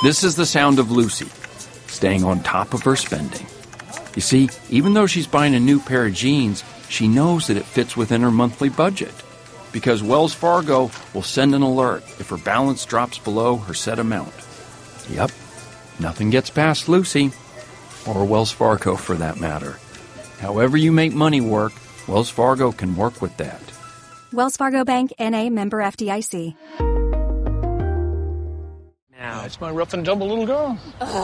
This is the sound of Lucy, staying on top of her spending. You see, even though she's buying a new pair of jeans, she knows that it fits within her monthly budget, because Wells Fargo will send an alert if her balance drops below her set amount. Yep, nothing gets past Lucy, or Wells Fargo for that matter. However you make money work, Wells Fargo can work with that. Wells Fargo Bank, N.A., member FDIC. Now, that's my rough and tumble little girl.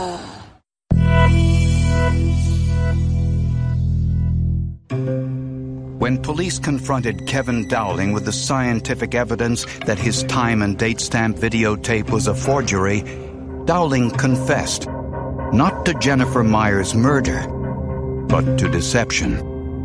When police confronted Kevin Dowling with the scientific evidence that his time and date stamp videotape was a forgery, Dowling confessed, not to Jennifer Myers' murder, but to deception.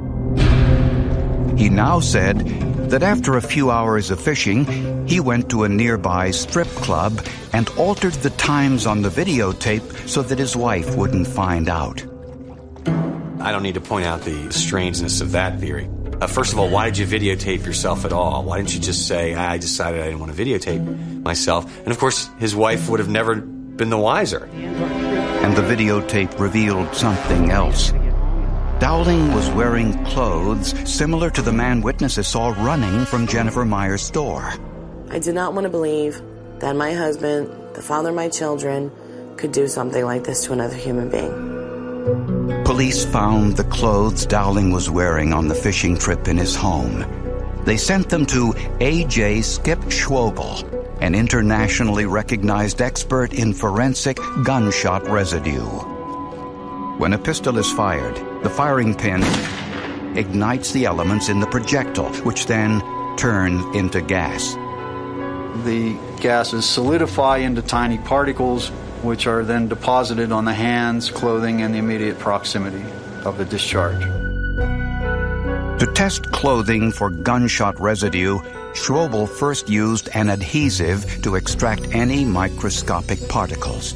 He now said that after a few hours of fishing, he went to a nearby strip club and altered the times on the videotape so that his wife wouldn't find out. I don't need to point out the strangeness of that theory. First of all, why did you videotape yourself at all? Why didn't you just say, I decided I didn't want to videotape myself? And of course, his wife would have never been the wiser. And the videotape revealed something else. Dowling was wearing clothes similar to the man witnesses saw running from Jennifer Myers' store. I did not want to believe that my husband, the father of my children, could do something like this to another human being. Police found the clothes Dowling was wearing on the fishing trip in his home. They sent them to A.J. Skip Schwobel, an internationally recognized expert in forensic gunshot residue. When a pistol is fired, the firing pin ignites the elements in the projectile, which then turn into gas. The gases solidify into tiny particles, which are then deposited on the hands, clothing, and the immediate proximity of the discharge. To test clothing for gunshot residue, Schwobel first used an adhesive to extract any microscopic particles.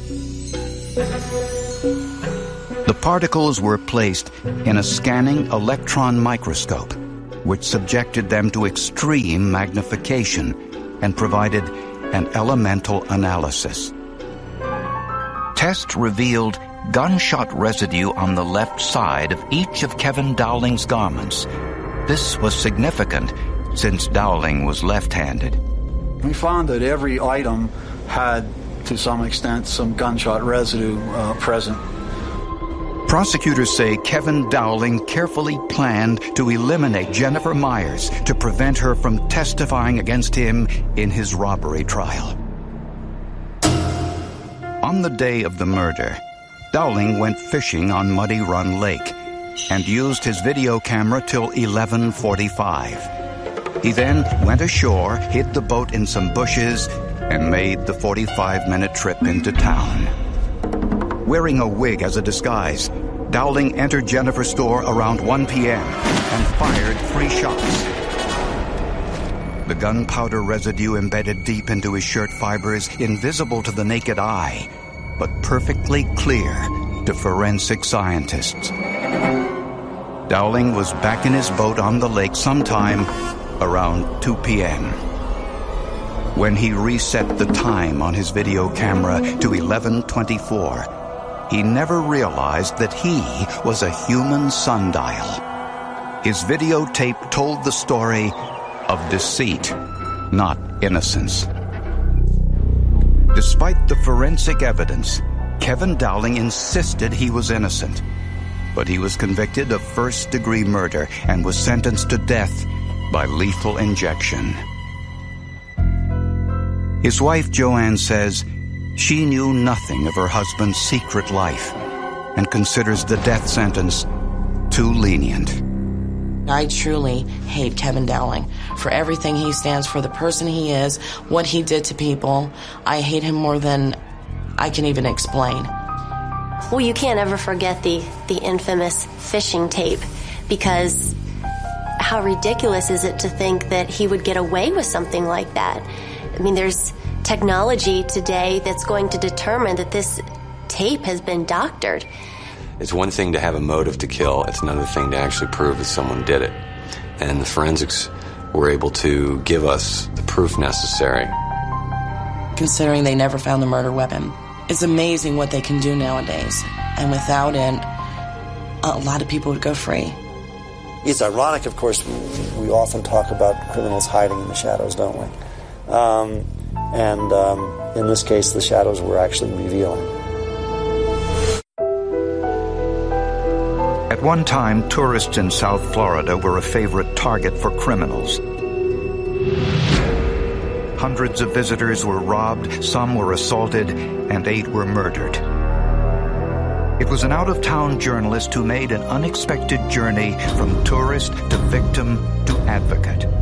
The particles were placed in a scanning electron microscope, which subjected them to extreme magnification and provided an elemental analysis. Tests revealed gunshot residue on the left side of each of Kevin Dowling's garments. This was significant since Dowling was left-handed. We found that every item had, to some extent, some gunshot residue present. Prosecutors say Kevin Dowling carefully planned to eliminate Jennifer Myers to prevent her from testifying against him in his robbery trial. On the day of the murder, Dowling went fishing on Muddy Run Lake and used his video camera till 11:45. He then went ashore, hid the boat in some bushes, and made the 45-minute trip into town. Wearing a wig as a disguise, Dowling entered Jennifer's store around 1 p.m. and fired 3 shots. The gunpowder residue embedded deep into his shirt fibers, invisible to the naked eye, but perfectly clear to forensic scientists. Dowling was back in his boat on the lake sometime around 2 p.m. When he reset the time on his video camera to 11:24, he never realized that he was a human sundial. His videotape told the story of deceit, not innocence. Despite the forensic evidence, Kevin Dowling insisted he was innocent, but he was convicted of first-degree murder and was sentenced to death by lethal injection. His wife, Joanne, says she knew nothing of her husband's secret life and considers the death sentence too lenient. I truly hate Kevin Dowling for everything he stands for, the person he is, what he did to people. I hate him more than I can even explain. Well, you can't ever forget the infamous fishing tape, because how ridiculous is it to think that he would get away with something like that? I mean, there's technology today that's going to determine that this tape has been doctored. It's one thing to have a motive to kill. It's another thing to actually prove that someone did it. And the forensics were able to give us the proof necessary. Considering they never found the murder weapon, It's amazing what they can do nowadays. And without it, a lot of people would go free. It's ironic, of course, we often talk about criminals hiding in the shadows, don't we? In this case, the shadows were actually revealing. At one time, tourists in South Florida were a favorite target for criminals. Hundreds of visitors were robbed, some were assaulted, and 8 were murdered. It was an out-of-town journalist who made an unexpected journey from tourist to victim to advocate.